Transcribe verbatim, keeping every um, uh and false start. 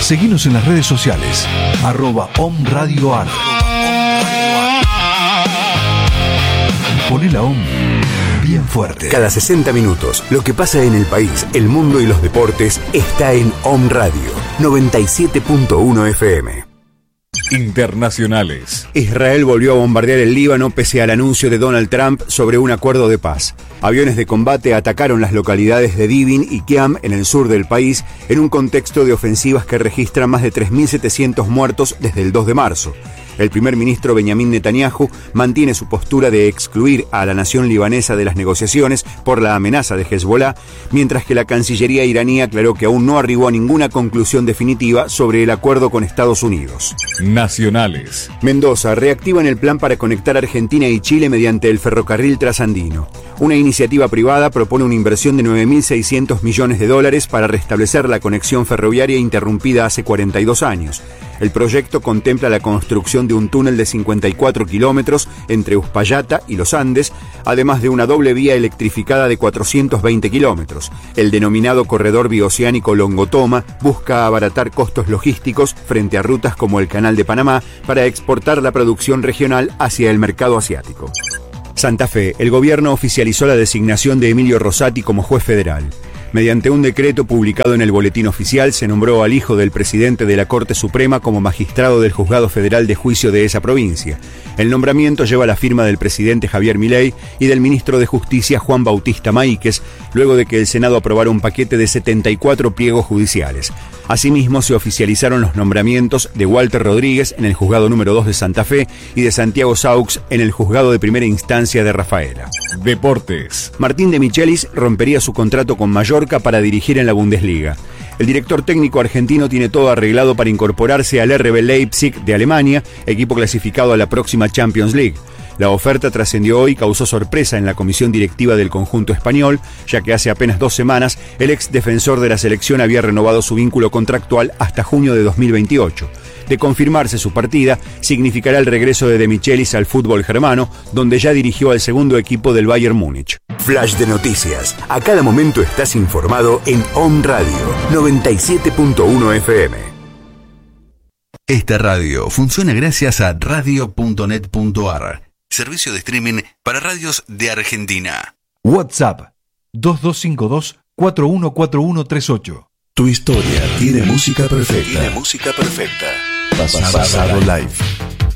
Seguinos en las redes sociales, arroba omradioar. Poné la O M bien fuerte. Cada sesenta minutos, lo que pasa en el país, el mundo y los deportes está en O M Radio noventa y siete punto uno F M. Internacionales. Israel volvió a bombardear el Líbano pese al anuncio de Donald Trump sobre un acuerdo de paz. Aviones de combate atacaron las localidades de Divin y Kiam en el sur del país en un contexto de ofensivas que registran más de tres mil setecientos muertos desde el dos de marzo. El primer ministro Benjamin Netanyahu mantiene su postura de excluir a la nación libanesa de las negociaciones por la amenaza de Hezbollah, mientras que la Cancillería iraní aclaró que aún no arribó a ninguna conclusión definitiva sobre el acuerdo con Estados Unidos. Nacionales. Mendoza reactivan el plan para conectar Argentina y Chile mediante el ferrocarril trasandino. Una iniciativa privada propone una inversión de nueve mil seiscientos millones de dólares para restablecer la conexión ferroviaria interrumpida hace cuarenta y dos años. El proyecto contempla la construcción de un túnel de cincuenta y cuatro kilómetros entre Uspallata y los Andes, además de una doble vía electrificada de cuatrocientos veinte kilómetros. El denominado corredor bioceánico Longotoma busca abaratar costos logísticos frente a rutas como el Canal de Panamá para exportar la producción regional hacia el mercado asiático. Santa Fe, el gobierno oficializó la designación de Emilio Rosati como juez federal. Mediante un decreto publicado en el Boletín Oficial, se nombró al hijo del presidente de la Corte Suprema como magistrado del Juzgado Federal de Juicio de esa provincia. El nombramiento lleva la firma del presidente Javier Milei y del ministro de Justicia Juan Bautista Maíquez, luego de que el Senado aprobara un paquete de setenta y cuatro pliegos judiciales. Asimismo, se oficializaron los nombramientos de Walter Rodríguez en el Juzgado número dos de Santa Fe y de Santiago Saux en el Juzgado de Primera Instancia de Rafaela. Deportes. Martín de Michelis rompería su contrato con Mallorca para dirigir en la Bundesliga. El director técnico argentino tiene todo arreglado para incorporarse al R B Leipzig de Alemania, equipo clasificado a la próxima Champions League. La oferta trascendió hoy y causó sorpresa en la comisión directiva del conjunto español, ya que hace apenas dos semanas el ex defensor de la selección había renovado su vínculo contractual hasta junio de dos mil veintiocho. De confirmarse su partida, significará el regreso de De Michelis al fútbol germano, donde ya dirigió al segundo equipo del Bayern Múnich. Flash de noticias. A cada momento estás informado en O M Radio noventa y siete punto uno F M. Esta radio funciona gracias a radio punto net punto a r, servicio de streaming para radios de Argentina. WhatsApp dos dos cinco dos, cuatro uno cuatro uno tres ocho. Tu historia tiene música perfecta. Tiene música perfecta. Pasado Live.